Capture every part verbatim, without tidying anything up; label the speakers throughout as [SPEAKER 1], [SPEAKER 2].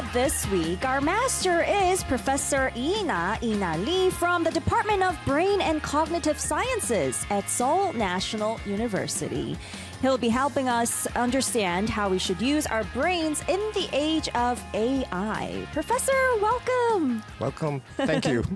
[SPEAKER 1] this week, our master is Professor Ina Ina Lee from the Department of Brain and Cognitive Sciences at Seoul National University. He'll be helping us understand how we should use our brains in the age of A I. Professor, welcome.
[SPEAKER 2] Welcome. Thank you.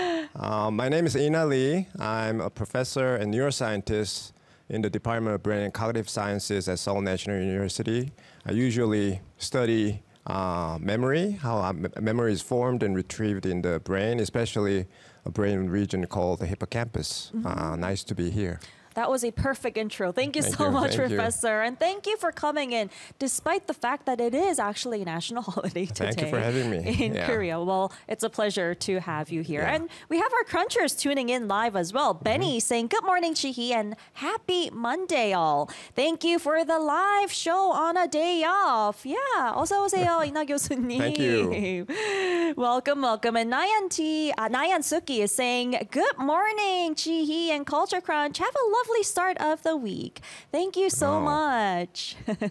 [SPEAKER 2] uh, my name is Ina Lee. I'm a professor and neuroscientist in the Department of Brain and Cognitive Sciences at Seoul National University. I usually study uh, memory, how uh, memory is formed and retrieved in the brain, especially a brain region called the hippocampus. Mm-hmm. uh, nice to be here.
[SPEAKER 1] That was a perfect intro. Thank you
[SPEAKER 2] thank
[SPEAKER 1] so
[SPEAKER 2] you,
[SPEAKER 1] much,
[SPEAKER 2] thank
[SPEAKER 1] Professor.
[SPEAKER 2] You.
[SPEAKER 1] And thank you for coming in, despite the fact that it is actually a national holiday today.
[SPEAKER 2] Thank you for having me.
[SPEAKER 1] In
[SPEAKER 2] yeah.
[SPEAKER 1] Korea. Well, it's a pleasure to have you here.
[SPEAKER 2] Yeah.
[SPEAKER 1] And we have our crunchers tuning in live as well. Mm-hmm. Benny saying, good morning, Chihi, and happy Monday, all. Thank you for the live show on a day off. Yeah, 어서 오세요, 이나 교수님.
[SPEAKER 2] Thank you.
[SPEAKER 1] Welcome, welcome. And Nayan T, uh, Nayan Suki is saying, good morning, Chihi and Culture Crunch. Have a lovely start of the week. Thank you so
[SPEAKER 2] oh.
[SPEAKER 1] much.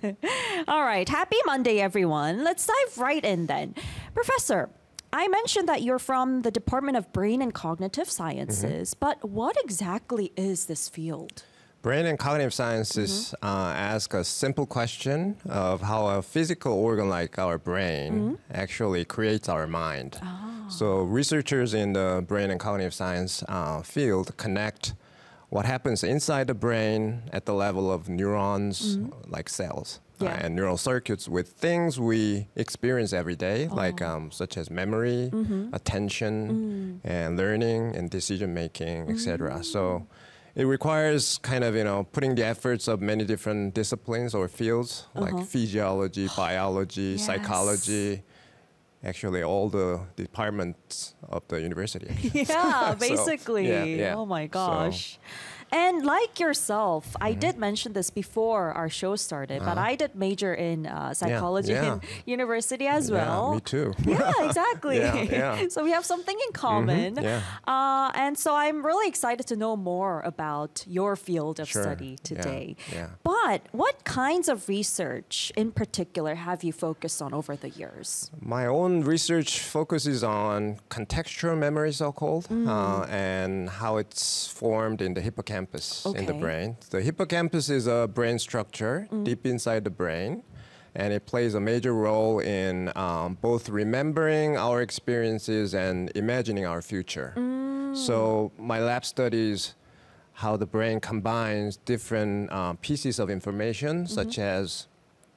[SPEAKER 1] All right. Happy Monday, everyone. Let's dive right in then. Professor, I mentioned that you're from the Department of Brain and Cognitive Sciences, mm-hmm. but what exactly is this field?
[SPEAKER 2] Brain and cognitive sciences mm-hmm. uh, ask a simple question of how a physical organ like our brain mm-hmm. actually creates our mind. Oh. So researchers in the brain and cognitive science uh, field connect what happens inside the brain at the level of neurons, mm-hmm. like cells, yeah. uh, and neural circuits with things we experience every day, oh. like um, such as memory, mm-hmm. attention, mm. and learning and decision making, mm-hmm. et cetera. So it requires kind of, you know, putting the efforts of many different disciplines or fields, uh-huh. like physiology, biology, yes. psychology, actually all the departments of the university.
[SPEAKER 1] Yeah, basically.
[SPEAKER 2] So, yeah, yeah.
[SPEAKER 1] Oh my gosh.
[SPEAKER 2] So,
[SPEAKER 1] and like yourself, mm-hmm. I did mention this before our show started, uh-huh. but I did major in uh, psychology
[SPEAKER 2] yeah, yeah.
[SPEAKER 1] in university as
[SPEAKER 2] yeah,
[SPEAKER 1] well.
[SPEAKER 2] Me too.
[SPEAKER 1] Yeah, exactly.
[SPEAKER 2] yeah, yeah.
[SPEAKER 1] So we have something in common.
[SPEAKER 2] Mm-hmm. Yeah.
[SPEAKER 1] Uh, and so I'm really excited to know more about your field of
[SPEAKER 2] sure.
[SPEAKER 1] study today.
[SPEAKER 2] Yeah, yeah.
[SPEAKER 1] But what kinds of research in particular have you focused on over the years?
[SPEAKER 2] My own research focuses on contextual memory, so-called, mm. uh, and how it's formed in the hippocampus. Okay. In the brain. The hippocampus is a brain structure mm. deep inside the brain, and it plays a major role in um, both remembering our experiences and imagining our future. Mm. So my lab studies how the brain combines different uh, pieces of information, mm-hmm. such as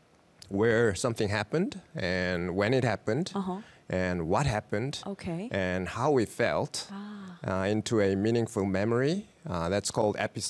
[SPEAKER 2] where something happened and when it happened, uh-huh. and what happened,
[SPEAKER 1] okay.
[SPEAKER 2] and how we felt, ah. uh, into a meaningful memory. Uh, that's called epi-